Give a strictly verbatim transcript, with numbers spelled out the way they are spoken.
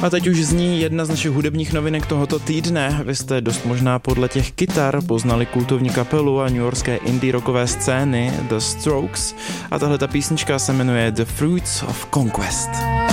A teď už zní jedna z našich hudebních novinek tohoto týdne. Vy jste dost možná podle těch kytar poznali kultovní kapelu a newyorské indie rockové scény The Strokes a tahle ta písnička se jmenuje The Fruits of Conquest.